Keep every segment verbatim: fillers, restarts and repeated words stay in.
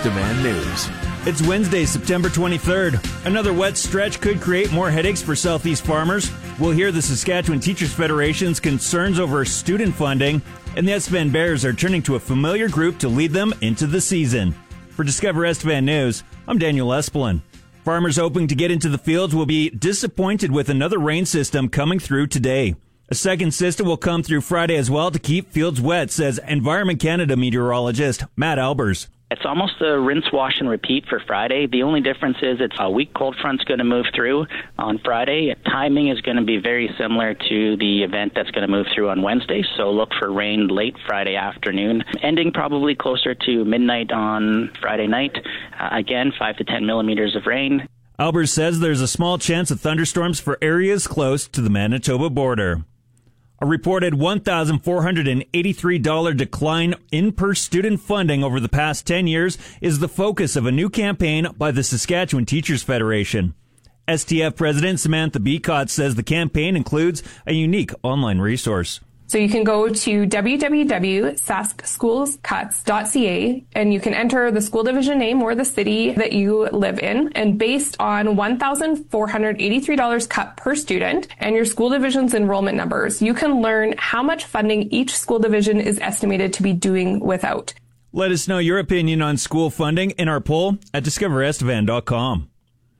Estevan News. It's Wednesday, September twenty-third. Another wet stretch could create more headaches for Southeast farmers. We'll hear the Saskatchewan Teachers Federation's concerns over student funding, and the Estevan Bears are turning to a familiar group to lead them into the season. For Discover Estevan News, I'm Daniel Espelin. Farmers hoping to get into the fields will be disappointed with another rain system coming through today. A second system will come through Friday as well to keep fields wet, says Environment Canada meteorologist Matt Albers. It's almost a rinse, wash, and repeat for Friday. The only difference is it's a weak cold front's going to move through on Friday. Timing is going to be very similar to the event that's going to move through on Wednesday, so look for rain late Friday afternoon, ending probably closer to midnight on Friday night. Uh, again, five to ten millimeters of rain. Albers says there's a small chance of thunderstorms for areas close to the Manitoba border. A reported one thousand four hundred eighty-three dollars decline in per-student funding over the past ten years is the focus of a new campaign by the Saskatchewan Teachers Federation. S T F President Samantha Beacott says the campaign includes a unique online resource. So you can go to w w w dot sask schools cuts dot c a and you can enter the school division name or the city that you live in. And based on one thousand four hundred eighty-three dollars cut per student and your school division's enrollment numbers, you can learn how much funding each school division is estimated to be doing without. Let us know your opinion on school funding in our poll at discover estevan dot com.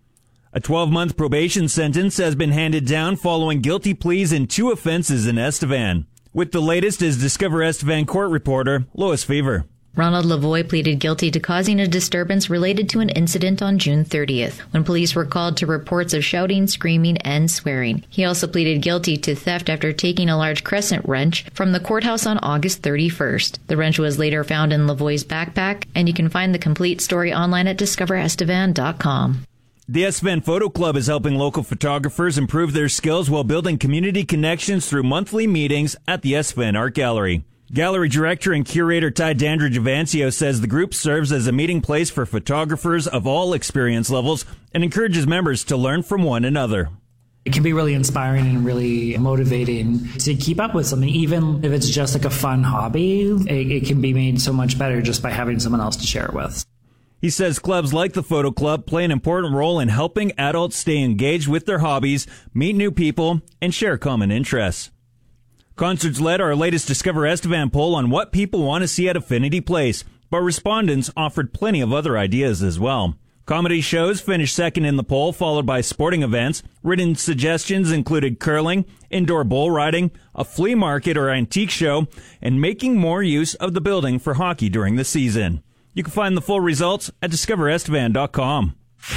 A twelve-month probation sentence has been handed down following guilty pleas in two offenses in Estevan. With the latest is Discover Estevan court reporter Lois Fever. Ronald Lavoie pleaded guilty to causing a disturbance related to an incident on June thirtieth, when police were called to reports of shouting, screaming, and swearing. He also pleaded guilty to theft after taking a large crescent wrench from the courthouse on August thirty-first. The wrench was later found in Lavoie's backpack, and you can find the complete story online at discover estevan dot com. The Estevan Photo Club is helping local photographers improve their skills while building community connections through monthly meetings at the Estevan Art Gallery. Gallery director and curator Ty Dandridge Avancio says the group serves as a meeting place for photographers of all experience levels and encourages members to learn from one another. It can be really inspiring and really motivating to keep up with something, even if it's just like a fun hobby. It, it can be made so much better just by having someone else to share it with. He says clubs like the Photo Club play an important role in helping adults stay engaged with their hobbies, meet new people, and share common interests. Concerts led our latest Discover Estevan poll on what people want to see at Affinity Place, but respondents offered plenty of other ideas as well. Comedy shows finished second in the poll, followed by sporting events. Written suggestions included curling, indoor bull riding, a flea market or antique show, and making more use of the building for hockey during the season. You can find the full results at discover estevan dot com.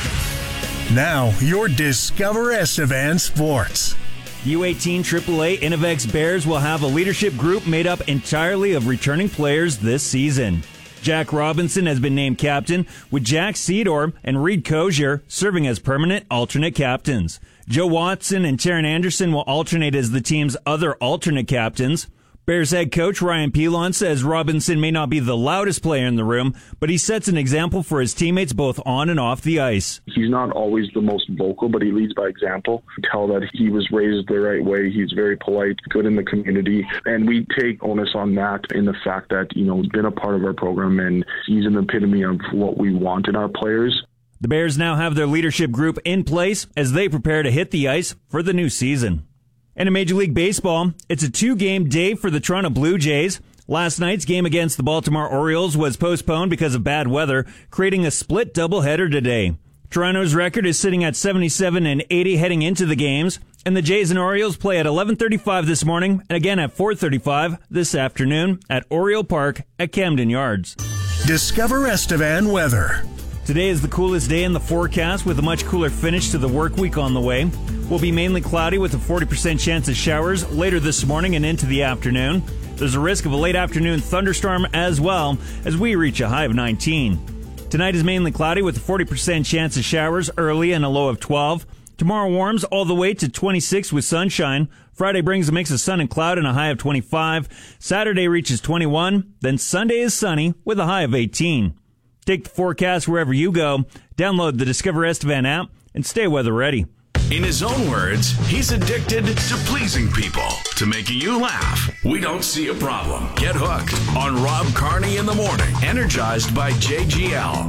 Now, your Discover Estevan Sports. U eighteen triple A Innovex Bears will have a leadership group made up entirely of returning players this season. Jack Robinson has been named captain, with Jack Cedor and Reed Cozier serving as permanent alternate captains. Joe Watson and Taryn Anderson will alternate as the team's other alternate captains. Bears head coach Ryan Pilon says Robinson may not be the loudest player in the room, but he sets an example for his teammates both on and off the ice. He's not always the most vocal, but he leads by example. You tell that he was raised the right way. He's very polite, good in the community, and we take onus on that in the fact that, you know, he's been a part of our program, and he's an epitome of what we want in our players. The Bears now have their leadership group in place as they prepare to hit the ice for the new season. And in Major League Baseball, it's a two-game day for the Toronto Blue Jays. Last night's game against the Baltimore Orioles was postponed because of bad weather, creating a split doubleheader today. Toronto's record is sitting at seventy-seven and eighty heading into the games, and the Jays and Orioles play at eleven thirty-five this morning and again at four thirty-five this afternoon at Oriole Park at Camden Yards. Discover Estevan weather. Today is the coolest day in the forecast with a much cooler finish to the work week on the way. Will be mainly cloudy with a forty percent chance of showers later this morning and into the afternoon. There's a risk of a late afternoon thunderstorm as well as we reach a high of nineteen. Tonight is mainly cloudy with a forty percent chance of showers early and a low of twelve. Tomorrow warms all the way to twenty-six with sunshine. Friday brings a mix of sun and cloud and a high of twenty-five. Saturday reaches twenty-one. Then Sunday is sunny with a high of eighteen. Take the forecast wherever you go. Download the Discover Estevan app and stay weather ready. In his own words, he's addicted to pleasing people, to making you laugh. We don't see a problem. Get hooked on Rob Carney in the morning, energized by J G L.